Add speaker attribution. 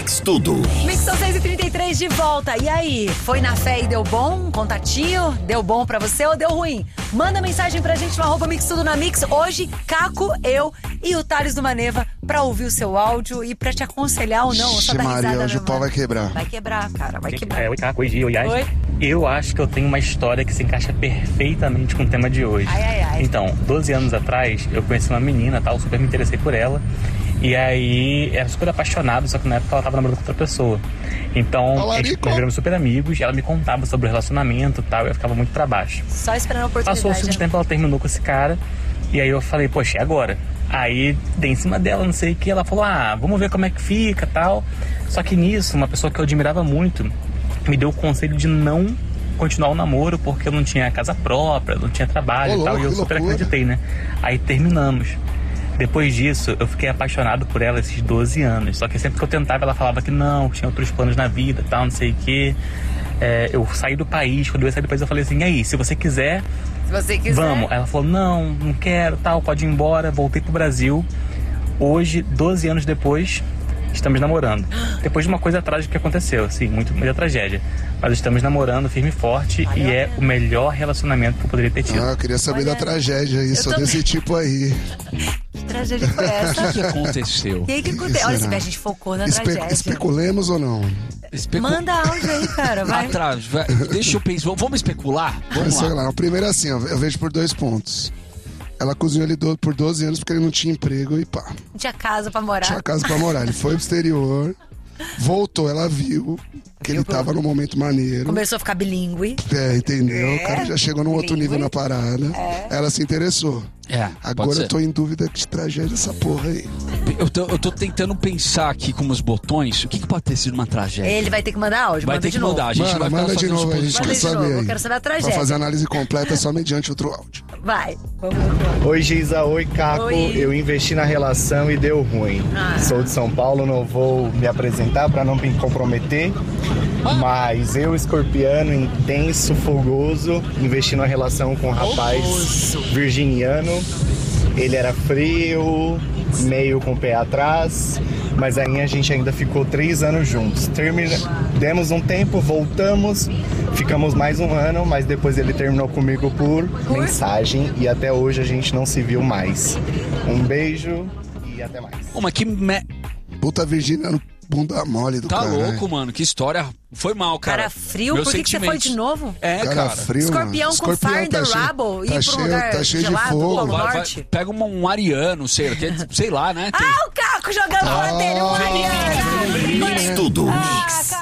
Speaker 1: Mix Tudo.
Speaker 2: Mix são 6h33 de volta. E aí, foi na fé e deu bom? Contatinho? Deu bom pra você ou deu ruim? Manda mensagem pra gente no @Mix Tudo na Mix. Hoje, Caco, eu e o Thales do Maneva pra ouvir o seu áudio e pra te aconselhar ou não. Só dar
Speaker 3: Maria,
Speaker 2: risada,
Speaker 3: hoje o pau vai quebrar.
Speaker 2: Vai quebrar, cara, vai quebrar.
Speaker 4: Oi, Caco, oi, Gi, oi,
Speaker 2: Oi.
Speaker 4: Eu acho que eu tenho uma história que se encaixa perfeitamente com o tema de hoje.
Speaker 2: Ai.
Speaker 4: Então, 12 anos atrás, eu conheci uma menina, tal, super me interessei por ela. E aí, era super apaixonado, só que na época ela tava namorando com outra pessoa. Então, nós viramos super amigos, e ela me contava sobre o relacionamento e tal, e eu ficava muito pra baixo.
Speaker 2: Só esperando a oportunidade.
Speaker 4: Passou um tempo, ela terminou com esse cara, e aí eu falei, poxa, e agora? Aí, dei em cima dela, não sei o que, ela falou, vamos ver como é que fica, tal. Só que nisso, uma pessoa que eu admirava muito, me deu o conselho de não continuar o namoro, porque eu não tinha casa própria, não tinha trabalho e tal, e eu super acreditei, né? Aí terminamos. Depois disso, eu fiquei apaixonado por ela esses 12 anos. Só que sempre que eu tentava, ela falava que não, que tinha outros planos na vida, tal, não sei o quê. Eu saí do país, quando eu ia sair do país, eu falei assim, e aí, se você quiser, vamos. Ela falou, não quero, tal, pode ir embora. Voltei pro Brasil. Hoje, 12 anos depois, estamos namorando. Depois de uma coisa trágica que aconteceu, assim, muita tragédia. Mas estamos namorando firme e forte e é o melhor relacionamento que eu poderia ter tido.
Speaker 3: Eu queria saber da tragédia aí, sou desse tipo aí.
Speaker 2: Que tragédia foi essa?
Speaker 5: O que aconteceu?
Speaker 2: O que aconteceu? Olha, a gente focou na tragédia.
Speaker 3: Especulemos ou não?
Speaker 2: Manda áudio aí, cara, vai.
Speaker 5: Deixa eu pensar, vamos especular? Vamos lá.
Speaker 3: O primeiro é assim, eu vejo por 2 pontos. Ela cozinhou ele por 12 anos porque ele não tinha emprego e pá.
Speaker 2: Não tinha casa pra morar.
Speaker 3: Ele foi pro exterior, voltou, ela viu que ele tava num momento maneiro.
Speaker 2: Começou a ficar bilíngue.
Speaker 3: Entendeu? O cara já chegou num outro nível na parada. Ela se interessou. Agora eu tô em dúvida de tragédia essa porra aí.
Speaker 5: Eu tô tentando pensar aqui com os botões, o que pode ter sido uma tragédia?
Speaker 2: Ele vai ter que mandar áudio,
Speaker 5: vai ter que mandar, a gente vai
Speaker 3: manda de novo aí, a gente quer saber aí.
Speaker 2: Eu quero saber a tragédia.
Speaker 3: Pra fazer a análise completa só mediante outro áudio.
Speaker 2: Vai, vamos lá.
Speaker 6: Oi, Giza, oi, Caco.
Speaker 2: Oi.
Speaker 6: Eu investi na relação e deu ruim. Sou de São Paulo, não vou me apresentar pra não me comprometer. Mas eu, escorpiano, intenso, fogoso, investi numa relação com um rapaz virginiano. Ele era frio, meio com o pé atrás, mas aí a gente ainda ficou 3 anos juntos. Demos um tempo, voltamos, ficamos mais 1 ano, mas depois ele terminou comigo por mensagem e até hoje a gente não se viu mais. Um beijo e até mais.
Speaker 3: Puta virginiano, bunda mole do cara.
Speaker 5: Tá louco, mano, que história. Foi mal, cara.
Speaker 2: Cara frio, por que você foi de novo?
Speaker 3: Cara frio,
Speaker 2: Escorpião com fire in the rubble, ir pra um lugar gelado, Polo Norte.
Speaker 5: Pega um ariano, sei lá, né?
Speaker 2: O Caco jogando fora dele, um ariano.
Speaker 1: Mix Tudo. Mix.